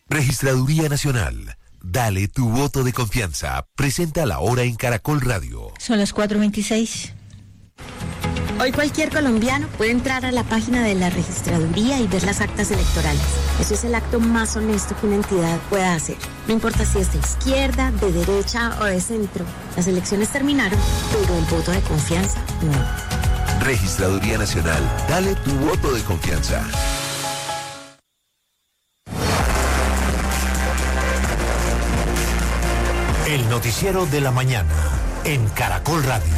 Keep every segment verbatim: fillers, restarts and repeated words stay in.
Registraduría Nacional. Dale tu voto de confianza. Presenta la hora en Caracol Radio. Son las cuatro veintiséis. Hoy cualquier colombiano puede entrar a la página de la registraduría y ver las actas electorales. Eso es el acto más honesto que una entidad pueda hacer. No importa si es de izquierda, de derecha o de centro. Las elecciones terminaron, pero el voto de confianza no. Registraduría Nacional. Dale tu voto de confianza. El noticiero de la mañana en Caracol Radio.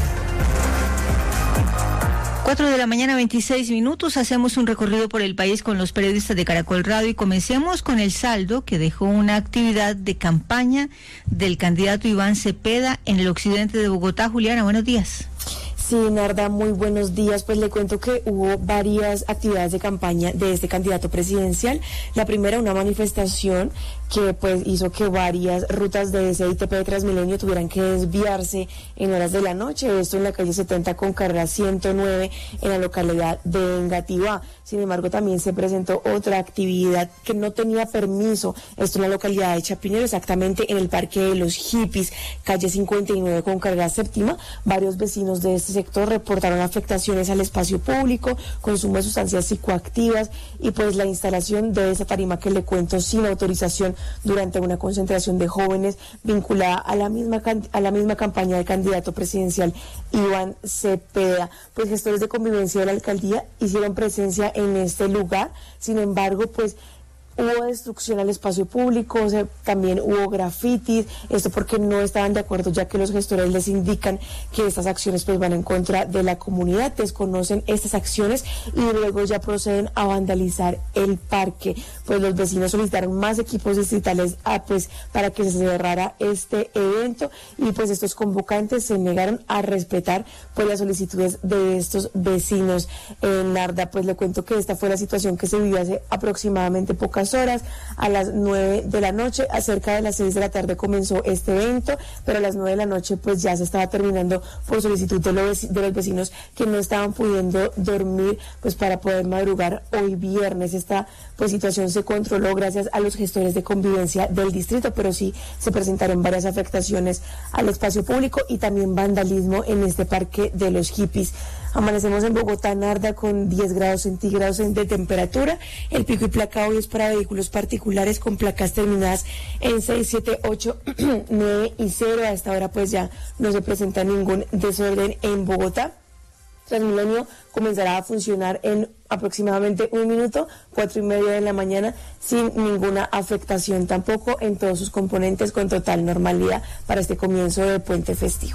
cuatro de la mañana, veintiséis minutos. Hacemos un recorrido por el país con los periodistas de Caracol Radio y comencemos con el saldo que dejó una actividad de campaña del candidato Iván Cepeda en el occidente de Bogotá. Juliana, buenos días. Sí, Narda, muy buenos días. Pues le cuento que hubo varias actividades de campaña de este candidato presidencial. La primera, una manifestación que pues hizo que varias rutas de S I T P de Transmilenio tuvieran que desviarse en horas de la noche. Esto en la calle setenta con carrera ciento nueve en la localidad de Engativá. Sin embargo, también se presentó otra actividad que no tenía permiso. Esto en la localidad de Chapinero, exactamente en el Parque de los Hippies, calle cincuenta y nueve con carrera séptima. Varios vecinos de este sector reportaron afectaciones al espacio público, consumo de sustancias psicoactivas y pues la instalación de esa tarima que le cuento sin autorización durante una concentración de jóvenes vinculada a la misma a la misma campaña del candidato presidencial Iván Cepeda. Pues gestores de convivencia de la alcaldía hicieron presencia en este lugar. Sin embargo, pues hubo destrucción al espacio público, o sea, también hubo grafitis, esto porque no estaban de acuerdo, ya que los gestores les indican que estas acciones pues van en contra de la comunidad, desconocen estas acciones y luego ya proceden a vandalizar el parque. Pues los vecinos solicitaron más equipos distritales ah, pues para que se cerrara este evento y pues estos convocantes se negaron a respetar pues las solicitudes de estos vecinos. En Narda, pues le cuento que esta fue la situación que se vivió hace aproximadamente pocas horas. A las nueve de la noche, a cerca de las seis de la tarde comenzó este evento, pero a las nueve de la noche pues ya se estaba terminando por solicitud de los, de los vecinos que no estaban pudiendo dormir pues para poder madrugar hoy viernes. Esta pues situación se controló gracias a los gestores de convivencia del distrito, pero sí se presentaron varias afectaciones al espacio público y también vandalismo en este parque de los hippies. Amanecemos en Bogotá, Narda, con diez grados centígrados de temperatura. El pico y placa hoy es para vehículos particulares con placas terminadas en seis, siete, ocho, nueve y cero. A esta hora pues ya no se presenta ningún desorden en Bogotá. Transmilenio comenzará a funcionar en aproximadamente un minuto, cuatro y media de la mañana, sin ninguna afectación tampoco en todos sus componentes, con total normalidad para este comienzo de puente festivo.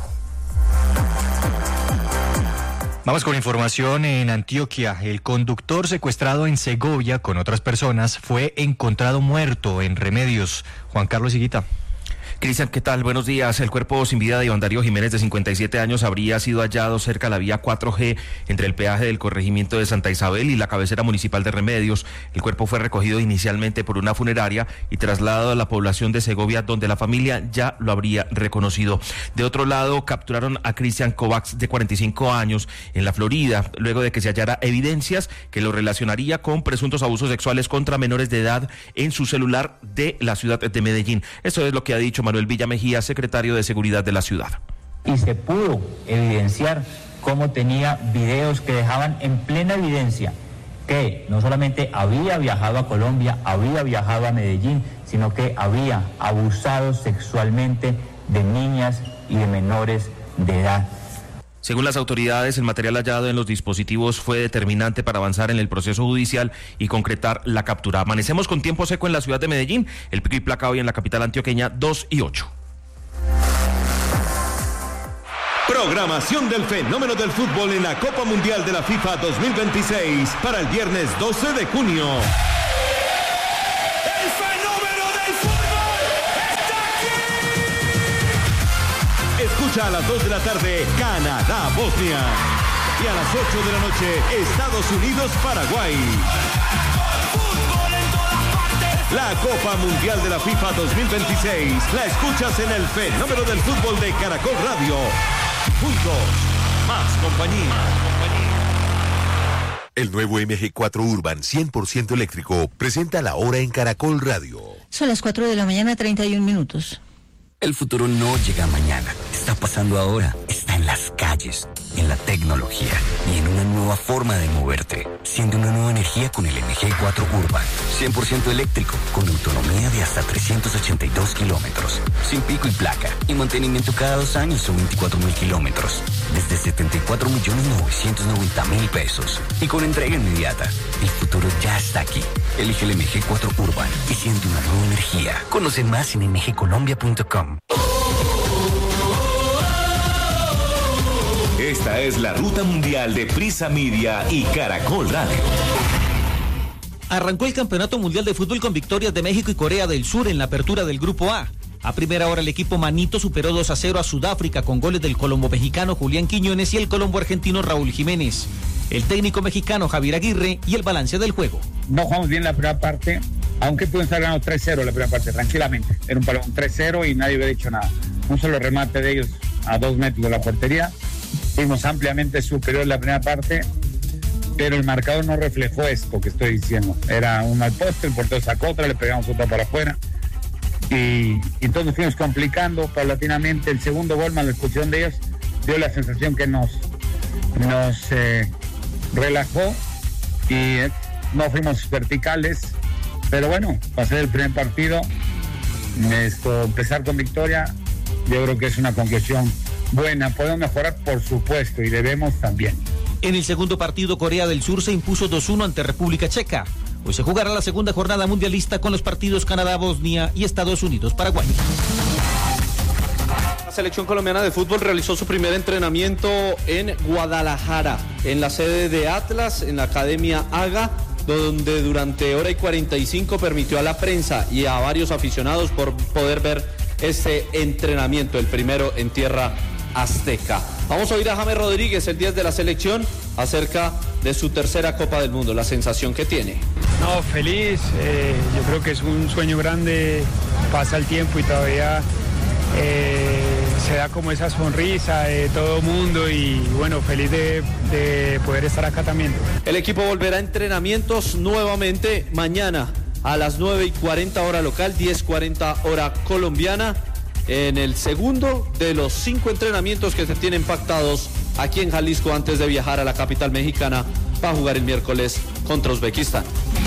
Vamos con información en Antioquia. El conductor secuestrado en Segovia con otras personas fue encontrado muerto en Remedios. Juan Carlos Higuita. Cristian, ¿qué tal? Buenos días. El cuerpo sin vida de Iván Darío Jiménez, de cincuenta y siete años, habría sido hallado cerca de la vía cuatro G entre el peaje del corregimiento de Santa Isabel y la cabecera municipal de Remedios. El cuerpo fue recogido inicialmente por una funeraria y trasladado a la población de Segovia, donde la familia ya lo habría reconocido. De otro lado, capturaron a Cristian Kovacs, de cuarenta y cinco años, en la Florida, luego de que se hallara evidencias que lo relacionaría con presuntos abusos sexuales contra menores de edad en su celular de la ciudad de Medellín. Eso es lo que ha dicho Manuel Villamejía, secretario de Seguridad de la ciudad. Y se pudo evidenciar cómo tenía videos que dejaban en plena evidencia que no solamente había viajado a Colombia, había viajado a Medellín, sino que había abusado sexualmente de niñas y de menores de edad. Según las autoridades, el material hallado en los dispositivos fue determinante para avanzar en el proceso judicial y concretar la captura. Amanecemos con tiempo seco en la ciudad de Medellín, el pico y placa hoy en la capital antioqueña dos y ocho. Programación del fenómeno del fútbol en la Copa Mundial de la FIFA dos mil veintiséis para el viernes doce de junio. Escucha a las dos de la tarde Canadá-Bosnia y a las ocho de la noche Estados Unidos-Paraguay. La Copa Mundial de la FIFA dos mil veintiséis la escuchas en el fenómeno del fútbol de Caracol Radio. Juntos, más compañía. El nuevo M G cuatro Urban cien por ciento eléctrico presenta la hora en Caracol Radio. Son las cuatro de la mañana, treinta y un minutos. El futuro no llega mañana, está pasando ahora, está en las calles, en la tecnología y en una nueva forma de moverte. Siente una nueva energía con el M G cuatro Urban, cien por ciento eléctrico, con autonomía de hasta trescientos ochenta y dos kilómetros, sin pico y placa y mantenimiento cada dos años o veinticuatro mil kilómetros, desde setenta y cuatro millones novecientos noventa mil pesos y con entrega inmediata. El futuro ya está aquí. Elige el M G cuatro Urban y siente una nueva energía. Conoce más en m g colombia punto com. Esta es la ruta mundial de Prisa Media y Caracol Radio. Arrancó el Campeonato Mundial de Fútbol con victorias de México y Corea del Sur en la apertura del Grupo A. A primera hora el equipo manito superó dos a cero a Sudáfrica con goles del colombo mexicano Julián Quiñones y el colombo argentino Raúl Jiménez. El técnico mexicano Javier Aguirre y el balance del juego. No jugamos bien la primera parte, aunque pudimos estar ganando tres cero la primera parte, tranquilamente. Era un balón tres cero y nadie hubiera hecho nada. Un solo remate de ellos a dos metros de la portería. Fuimos ampliamente superiores la primera parte, pero el marcador no reflejó esto que estoy diciendo. Era un al poste, el portero sacó otra, le pegamos otra para afuera. Y, y entonces fuimos complicando paulatinamente. El segundo gol, más la expulsión de ellos, dio la sensación que nos, nos eh, relajó y eh, no fuimos verticales. Pero bueno, pasé el primer partido, esto, empezar con victoria, yo creo que es una conclusión buena. Podemos mejorar, por supuesto, y debemos también. En el segundo partido, Corea del Sur se impuso dos uno ante República Checa. Hoy se jugará la segunda jornada mundialista con los partidos Canadá, Bosnia y Estados Unidos, Paraguay. La selección colombiana de fútbol realizó su primer entrenamiento en Guadalajara, en la sede de Atlas, en la Academia Haga, donde durante hora y cuarenta y cinco permitió a la prensa y a varios aficionados por poder ver este entrenamiento, el primero en tierra azteca. Vamos a oír a James Rodríguez, el diez de la selección, acerca de su tercera Copa del Mundo, la sensación que tiene. No, feliz, eh, yo creo que es un sueño grande, pasa el tiempo y todavía eh, se da como esa sonrisa de todo mundo y bueno, feliz de, de poder estar acá también. El equipo volverá a entrenamientos nuevamente mañana a las nueve y cuarenta hora local, diez cuarenta hora colombiana, en el segundo de los cinco entrenamientos que se tienen pactados aquí en Jalisco antes de viajar a la capital mexicana para jugar el miércoles contra Uzbekistán.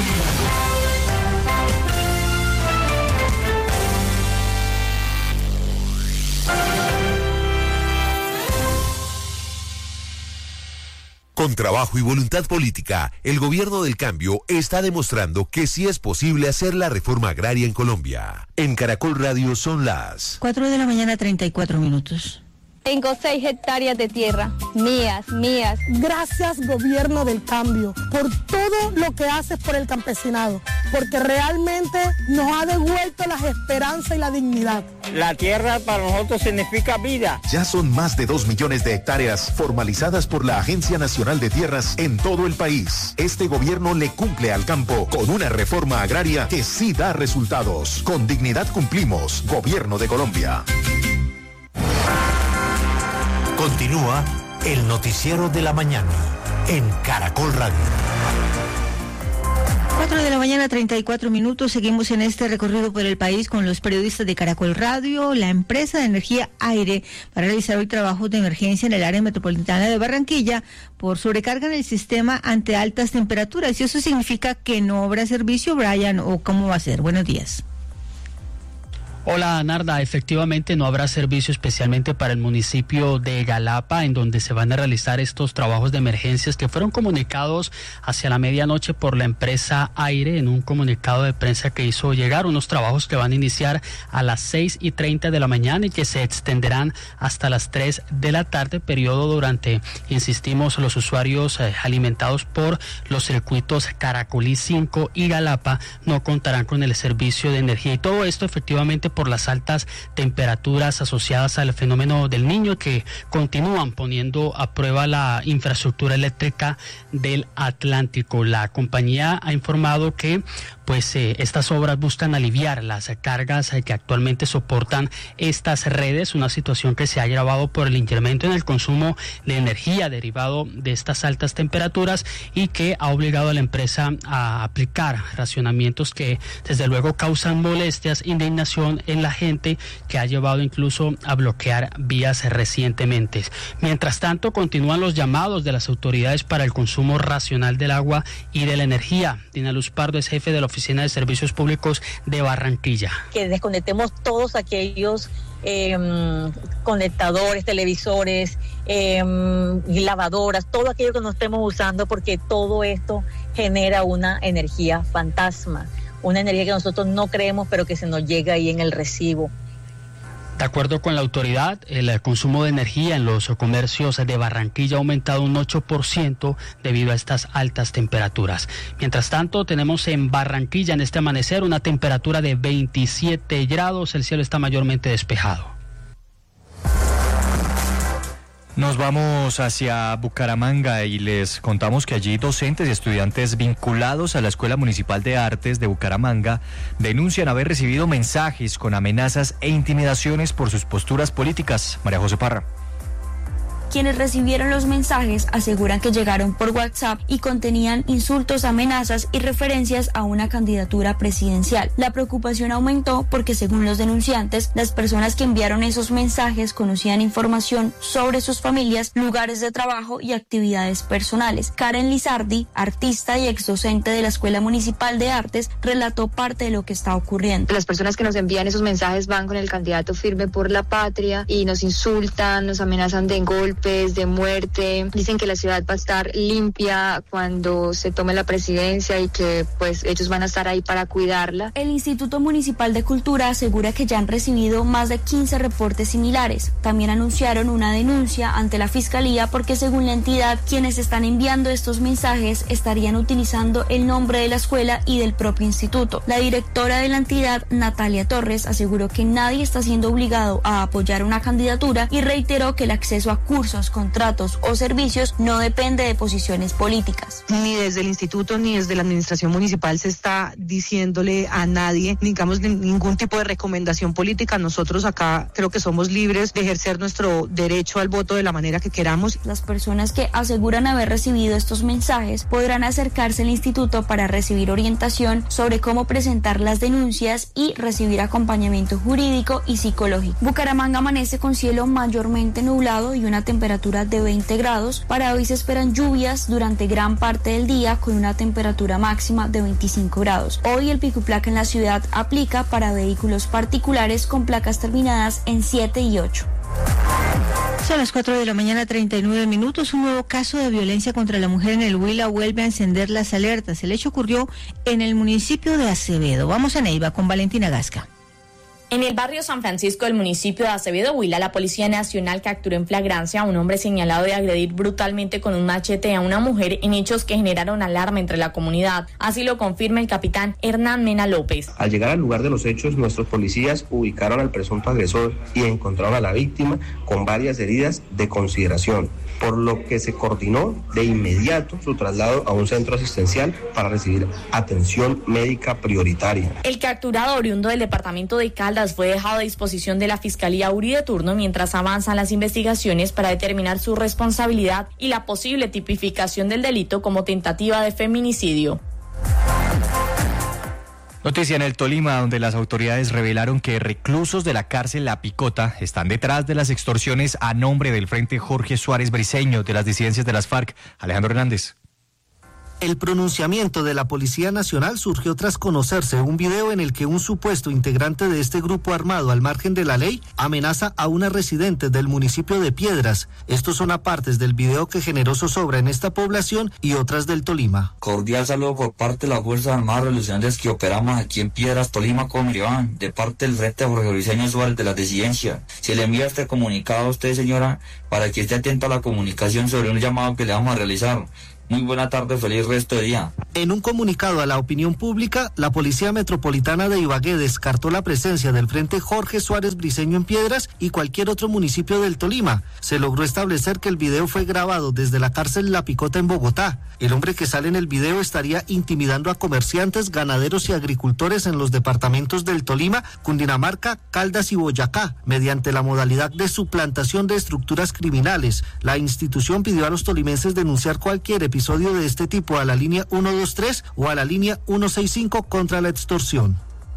Con trabajo y voluntad política, el gobierno del cambio está demostrando que sí es posible hacer la reforma agraria en Colombia. En Caracol Radio son las cuatro de la mañana, treinta y cuatro minutos. Tengo seis hectáreas de tierra, mías, mías. Gracias, gobierno del cambio, por todo lo que haces por el campesinado, porque realmente nos ha devuelto las esperanzas y la dignidad. La tierra para nosotros significa vida. Ya son más de dos millones de hectáreas formalizadas por la Agencia Nacional de Tierras en todo el país. Este gobierno le cumple al campo con una reforma agraria que sí da resultados. Con dignidad cumplimos, Gobierno de Colombia. Continúa el noticiero de la mañana en Caracol Radio. cuatro de la mañana, treinta y cuatro minutos. Seguimos en este recorrido por el país con los periodistas de Caracol Radio. La empresa de energía Aire va a realizar hoy trabajos de emergencia en el área metropolitana de Barranquilla por sobrecarga en el sistema ante altas temperaturas. ¿Y eso significa que no habrá servicio, Brian, o cómo va a ser? Buenos días. Hola, Narda, efectivamente no habrá servicio especialmente para el municipio de Galapa, en donde se van a realizar estos trabajos de emergencias que fueron comunicados hacia la medianoche por la empresa Aire en un comunicado de prensa que hizo llegar, unos trabajos que van a iniciar a las seis y treinta de la mañana y que se extenderán hasta las tres de la tarde, periodo durante, insistimos, los usuarios eh, alimentados por los circuitos Caracolí cinco y Galapa no contarán con el servicio de energía, y todo esto efectivamente por por las altas temperaturas asociadas al fenómeno del Niño, que continúan poniendo a prueba la infraestructura eléctrica del Atlántico. La compañía ha informado que pues eh, estas obras buscan aliviar las cargas eh, que actualmente soportan estas redes, una situación que se ha agravado por el incremento en el consumo de energía derivado de estas altas temperaturas y que ha obligado a la empresa a aplicar racionamientos que desde luego causan molestias, indignación en la gente, que ha llevado incluso a bloquear vías recientemente. Mientras tanto, continúan los llamados de las autoridades para el consumo racional del agua y de la energía. Dina Luz Pardo es jefe de la Oficina de Servicios Públicos de Barranquilla. Que desconectemos todos aquellos eh, conectadores, televisores, eh, lavadoras, todo aquello que no estemos usando, porque todo esto genera una energía fantasma, una energía que nosotros no creemos, pero que se nos llega ahí en el recibo. De acuerdo con la autoridad, el consumo de energía en los comercios de Barranquilla ha aumentado un ocho por ciento debido a estas altas temperaturas. Mientras tanto, tenemos en Barranquilla en este amanecer una temperatura de veintisiete grados, el cielo está mayormente despejado. Nos vamos hacia Bucaramanga y les contamos que allí docentes y estudiantes vinculados a la Escuela Municipal de Artes de Bucaramanga denuncian haber recibido mensajes con amenazas e intimidaciones por sus posturas políticas. María José Parra. Quienes recibieron los mensajes aseguran que llegaron por WhatsApp y contenían insultos, amenazas y referencias a una candidatura presidencial. La preocupación aumentó porque, según los denunciantes, las personas que enviaron esos mensajes conocían información sobre sus familias, lugares de trabajo y actividades personales. Karen Lizardi, artista y exdocente de la Escuela Municipal de Artes, relató parte de lo que está ocurriendo. Las personas que nos envían esos mensajes van con el candidato Firme por la Patria y nos insultan, nos amenazan de golpe, de muerte, dicen que la ciudad va a estar limpia cuando se tome la presidencia y que pues ellos van a estar ahí para cuidarla. El Instituto Municipal de Cultura asegura que ya han recibido más de quince reportes similares. También anunciaron una denuncia ante la Fiscalía porque, según la entidad, quienes están enviando estos mensajes estarían utilizando el nombre de la escuela y del propio instituto. La directora de la entidad, Natalia Torres, aseguró que nadie está siendo obligado a apoyar una candidatura y reiteró que el acceso a cursos, contratos o servicios no depende de posiciones políticas. Ni desde el instituto ni desde la administración municipal se está diciéndole a nadie, digamos, ningún tipo de recomendación política. Nosotros acá creo que somos libres de ejercer nuestro derecho al voto de la manera que queramos. Las personas que aseguran haber recibido estos mensajes podrán acercarse al instituto para recibir orientación sobre cómo presentar las denuncias y recibir acompañamiento jurídico y psicológico. Bucaramanga amanece con cielo mayormente nublado y una temperatura de veinte grados. Para hoy se esperan lluvias durante gran parte del día con una temperatura máxima de veinticinco grados. Hoy el pico y placa en la ciudad aplica para vehículos particulares con placas terminadas en siete y ocho. Son las cuatro de la mañana, treinta y nueve minutos. Un nuevo caso de violencia contra la mujer en el Huila vuelve a encender las alertas. El hecho ocurrió en el municipio de Acevedo. Vamos a Neiva con Valentina Gasca. En el barrio San Francisco del municipio de Acevedo, Huila, la Policía Nacional capturó en flagrancia a un hombre señalado de agredir brutalmente con un machete a una mujer en hechos que generaron alarma entre la comunidad. Así lo confirma el capitán Hernán Mena López. Al llegar al lugar de los hechos, nuestros policías ubicaron al presunto agresor y encontraron a la víctima con varias heridas de consideración, por lo que se coordinó de inmediato su traslado a un centro asistencial para recibir atención médica prioritaria. El capturado, oriundo del departamento de Caldas, fue dejado a disposición de la Fiscalía Uri de turno mientras avanzan las investigaciones para determinar su responsabilidad y la posible tipificación del delito como tentativa de feminicidio. Noticia en el Tolima, donde las autoridades revelaron que reclusos de la cárcel La Picota están detrás de las extorsiones a nombre del Frente Jorge Suárez Briceño de las disidencias de las FARC. Alejandro Hernández. El pronunciamiento de la Policía Nacional surgió tras conocerse un video en el que un supuesto integrante de este grupo armado al margen de la ley amenaza a una residente del municipio de Piedras. Estos son apartes del video que generó zozobra en esta población y otras del Tolima. Cordial saludo por parte de las Fuerzas Armadas Revolucionarias que operamos aquí en Piedras, Tolima, Comiribán, de parte del Frente Jorge Briceño Suárez de la disidencia. Se le envía este comunicado a usted, señora, para que esté atento a la comunicación sobre un llamado que le vamos a realizar. Muy buena tarde, feliz resto de día. En un comunicado a la opinión pública, la Policía Metropolitana de Ibagué descartó la presencia del Frente Jorge Suárez Briceño en Piedras y cualquier otro municipio del Tolima. Se logró establecer que el video fue grabado desde la cárcel La Picota en Bogotá. El hombre que sale en el video estaría intimidando a comerciantes, ganaderos y agricultores en los departamentos del Tolima, Cundinamarca, Caldas y Boyacá, mediante la modalidad de suplantación de estructuras criminales. La institución pidió a los tolimenses denunciar cualquier episodio de este tipo a la línea ciento veintitrés o a la línea ciento sesenta y cinco contra la extorsión.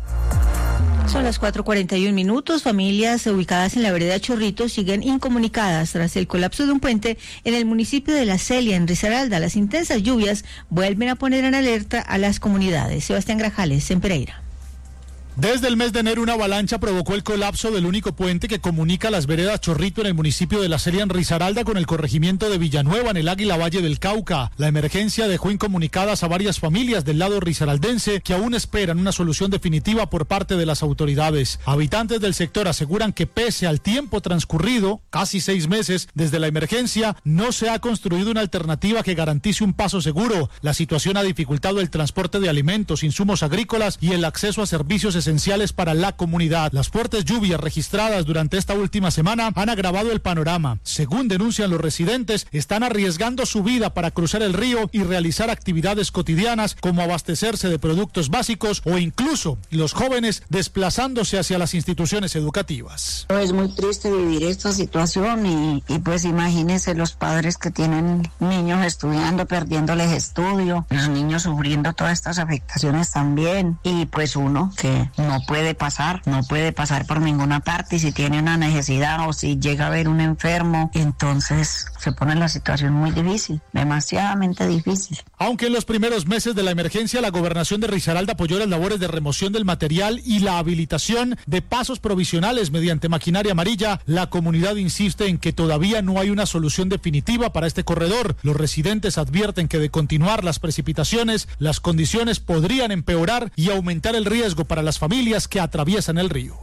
Son las cuatro cuarenta y un minutos. Familias ubicadas en la vereda Chorrito siguen incomunicadas tras el colapso de un puente en el municipio de La Celia, en Risaralda. Las intensas lluvias vuelven a poner en alerta a las comunidades. Sebastián Grajales, en Pereira. Desde el mes de enero, una avalancha provocó el colapso del único puente que comunica las veredas Chorrito en el municipio de La Celia, en Risaralda, con el corregimiento de Villanueva, en el Águila Valle del Cauca. La emergencia dejó incomunicadas a varias familias del lado risaraldense que aún esperan una solución definitiva por parte de las autoridades. Habitantes del sector aseguran que pese al tiempo transcurrido, casi seis meses desde la emergencia, no se ha construido una alternativa que garantice un paso seguro. La situación ha dificultado el transporte de alimentos, insumos agrícolas y el acceso a servicios esenciales para la comunidad. Las fuertes lluvias registradas durante esta última semana han agravado el panorama. Según denuncian los residentes, están arriesgando su vida para cruzar el río y realizar actividades cotidianas como abastecerse de productos básicos o incluso los jóvenes desplazándose hacia las instituciones educativas. Es muy triste vivir esta situación y, y pues imagínense los padres que tienen niños estudiando, perdiéndoles estudio, los niños sufriendo todas estas afectaciones también y pues uno que no puede pasar, no puede pasar por ninguna parte y si tiene una necesidad o si llega a haber un enfermo, entonces se pone la situación muy difícil, demasiadamente difícil. Aunque en los primeros meses de la emergencia la gobernación de Risaralda apoyó las labores de remoción del material y la habilitación de pasos provisionales mediante maquinaria amarilla, la comunidad insiste en que todavía no hay una solución definitiva para este corredor. Los residentes advierten que de continuar las precipitaciones, las condiciones podrían empeorar y aumentar el riesgo para las familias que atraviesan el río.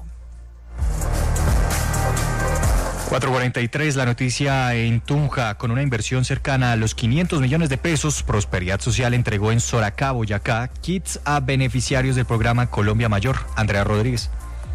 cuatro cuarenta y tres, la noticia en Tunja. Con una inversión cercana a los quinientos millones de pesos, Prosperidad Social entregó en Soracá, Boyacá, kits a beneficiarios del programa Colombia Mayor. Andrea Rodríguez.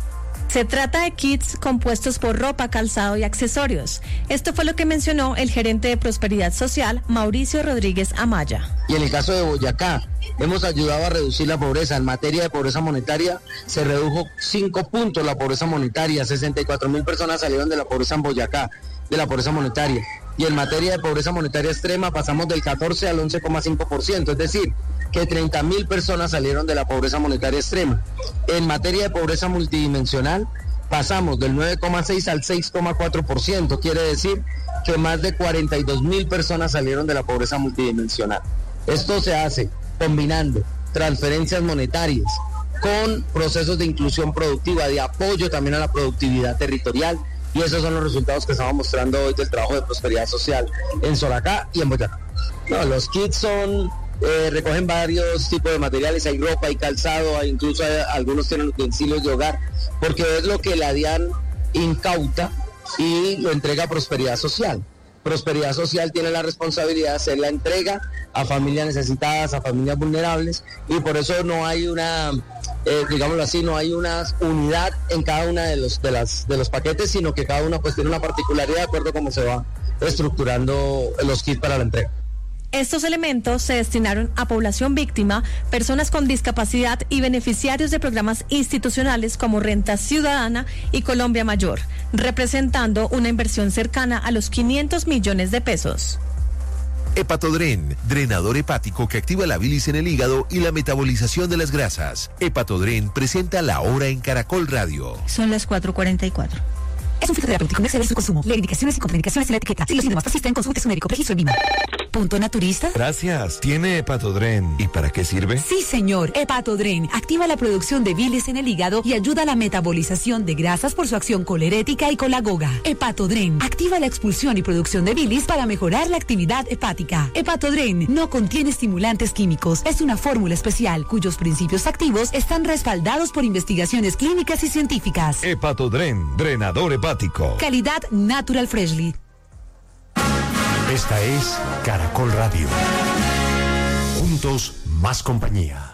Se trata de kits compuestos por ropa, calzado y accesorios. Esto fue lo que mencionó el gerente de Prosperidad Social, Mauricio Rodríguez Amaya. Y en el caso de Boyacá, hemos ayudado a reducir la pobreza. En materia de pobreza monetaria, se redujo cinco puntos la pobreza monetaria. sesenta y cuatro mil personas salieron de la pobreza en Boyacá, de la pobreza monetaria. Y en materia de pobreza monetaria extrema, pasamos del catorce al once coma cinco por ciento, es decir, que treinta mil personas salieron de la pobreza monetaria extrema. En materia de pobreza multidimensional, pasamos del nueve coma seis al seis coma cuatro por ciento, quiere decir que más de cuarenta y dos mil personas salieron de la pobreza multidimensional. Esto se hace combinando transferencias monetarias con procesos de inclusión productiva, de apoyo también a la productividad territorial, y esos son los resultados que estamos mostrando hoy del trabajo de Prosperidad Social en Soracá y en Boyacá. No, los kits son... Eh, recogen varios tipos de materiales, hay ropa, hay calzado, hay incluso hay, algunos tienen utensilios de hogar, porque es lo que la DIAN incauta y lo entrega a Prosperidad Social. Prosperidad Social tiene la responsabilidad de hacer la entrega a familias necesitadas, a familias vulnerables, y por eso no hay una, eh, digámoslo así, no hay una unidad en cada una de los, de, las, de los paquetes, sino que cada uno pues tiene una particularidad de acuerdo a cómo se va estructurando los kits para la entrega. Estos elementos se destinaron a población víctima, personas con discapacidad y beneficiarios de programas institucionales como Renta Ciudadana y Colombia Mayor, representando una inversión cercana a los quinientos millones de pesos. Hepatodren, drenador hepático que activa la bilis en el hígado y la metabolización de las grasas. Hepatodren presenta La Hora en Caracol Radio. Son las cuatro cuarenta y cuatro. Es un fitoterapéutico, no exceder su consumo. Leer indicaciones y contraindicaciones en la etiqueta. Si los síntomas persisten, consulte su médico. Registro en Vima. ¿Punto naturista? Gracias. ¿Tiene Hepatodren? ¿Y para qué sirve? Sí, señor. Hepatodren activa la producción de bilis en el hígado y ayuda a la metabolización de grasas por su acción colerética y colagoga. Hepatodren activa la expulsión y producción de bilis para mejorar la actividad hepática. Hepatodren no contiene estimulantes químicos. Es una fórmula especial cuyos principios activos están respaldados por investigaciones clínicas y científicas. Hepatodren, drenador hepático. Calidad Natural Freshly. Esta es Caracol Radio. Juntos, más compañía.